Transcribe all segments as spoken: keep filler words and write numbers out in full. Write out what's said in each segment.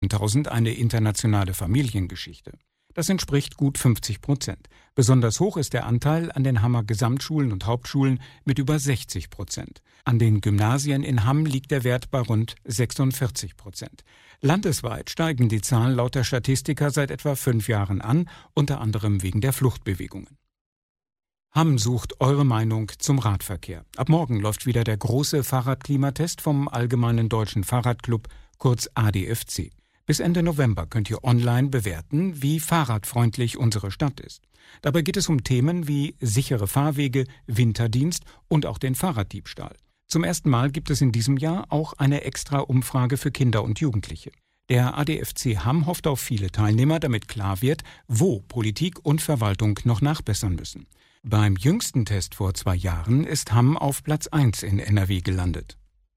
tausend eine internationale Familiengeschichte. Das entspricht gut fünfzig Prozent. Besonders hoch ist der Anteil an den Hammer Gesamtschulen und Hauptschulen mit über sechzig Prozent. An den Gymnasien in Hamm liegt der Wert bei rund sechsundvierzig Prozent. Landesweit steigen die Zahlen laut der Statistiker seit etwa fünf Jahren an, unter anderem wegen der Fluchtbewegungen. Hamm sucht eure Meinung zum Radverkehr. Ab morgen läuft wieder der große Fahrradklimatest vom Allgemeinen Deutschen Fahrradclub, kurz A D F C. Bis Ende November könnt ihr online bewerten, wie fahrradfreundlich unsere Stadt ist. Dabei geht es um Themen wie sichere Fahrwege, Winterdienst und auch den Fahrraddiebstahl. Zum ersten Mal gibt es in diesem Jahr auch eine extra Umfrage für Kinder und Jugendliche. Der A D F C Hamm hofft auf viele Teilnehmer, damit klar wird, wo Politik und Verwaltung noch nachbessern müssen. Beim jüngsten Test vor zwei Jahren ist Hamm auf Platz eins in N R W gelandet.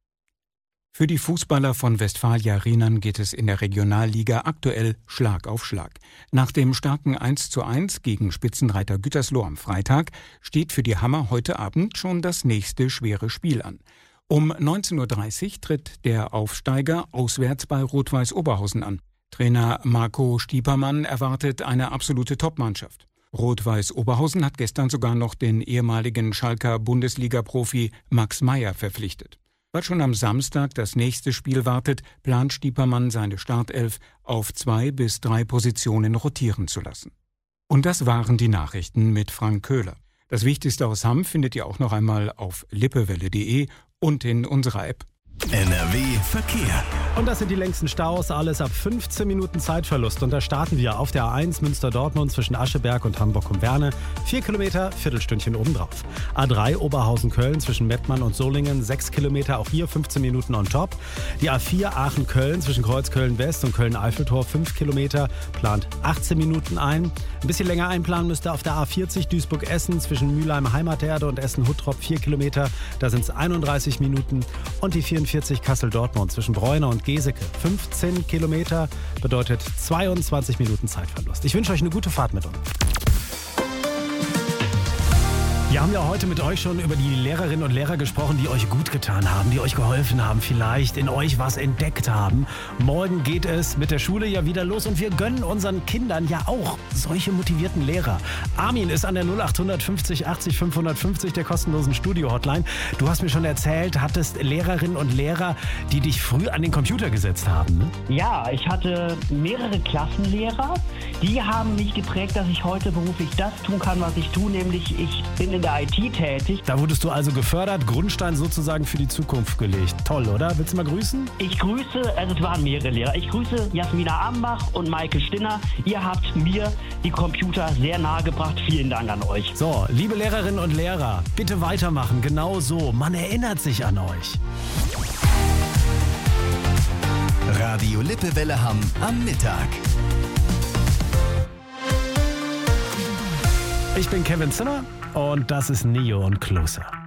Für die Fußballer von Westfalia Rheinland geht es in der Regionalliga aktuell Schlag auf Schlag. Nach dem starken eins zu eins gegen Spitzenreiter Gütersloh am Freitag steht für die Hammer heute Abend schon das nächste schwere Spiel an. Um neunzehn Uhr dreißig tritt der Aufsteiger auswärts bei Rot-Weiß Oberhausen an. Trainer Marco Stiepermann erwartet eine absolute Topmannschaft. Rot-Weiß Oberhausen hat gestern sogar noch den ehemaligen Schalker Bundesliga-Profi Max Meyer verpflichtet. Weil schon am Samstag das nächste Spiel wartet, plant Stiepermann seine Startelf auf zwei bis drei Positionen rotieren zu lassen. Und das waren die Nachrichten mit Frank Köhler. Das Wichtigste aus Hamm findet ihr auch noch einmal auf lippewelle punkt de und in unserer App. N R W Verkehr. Und das sind die längsten Staus, alles ab fünfzehn Minuten Zeitverlust. Und da starten wir auf der A eins Münster-Dortmund zwischen Ascheberg und Hamburg-Kumberne. Vier Kilometer, Viertelstündchen obendrauf. A drei Oberhausen-Köln zwischen Mettmann und Solingen. Sechs Kilometer, auch hier fünfzehn Minuten on top. Die A vier Aachen-Köln zwischen Kreuzköln-West und Köln-Eiffeltor. Fünf Kilometer, plant achtzehn Minuten ein. Ein bisschen länger einplanen müsst ihr auf der A vierzig Duisburg-Essen zwischen Mülheim-Heimaterde und Essen-Huttrop. Vier Kilometer, da sind es einunddreißig Minuten. Und die vierundvierzig Kassel-Dortmund zwischen Bräuner und Geseke. fünfzehn Kilometer bedeutet zweiundzwanzig Minuten Zeitverlust. Ich wünsche euch eine gute Fahrt mit uns. Wir haben ja heute mit euch schon über die Lehrerinnen und Lehrer gesprochen, die euch gut getan haben, die euch geholfen haben, vielleicht in euch was entdeckt haben. Morgen geht es mit der Schule ja wieder los und wir gönnen unseren Kindern ja auch solche motivierten Lehrer. Armin ist an der null acht fünfzig achtzig fünfhundertfünfzig der kostenlosen Studio-Hotline. Du hast mir schon erzählt, hattest Lehrerinnen und Lehrer, die dich früh an den Computer gesetzt haben, ne? Ja, ich hatte mehrere Klassenlehrer, die haben mich geprägt, dass ich heute beruflich das tun kann, was ich tue, nämlich ich bin in der I T tätig. Da wurdest du also gefördert, Grundstein sozusagen für die Zukunft gelegt. Toll, oder? Willst du mal grüßen? Ich grüße, also es waren mehrere Lehrer. Ich grüße Jasmina Ambach und Maike Stinner. Ihr habt mir die Computer sehr nahe gebracht. Vielen Dank an euch. So, liebe Lehrerinnen und Lehrer, bitte weitermachen. Genau so. Man erinnert sich an euch. Radio Lippewelle Hamm am Mittag. Ich bin Kevin Zinner und das ist Neo und Closer.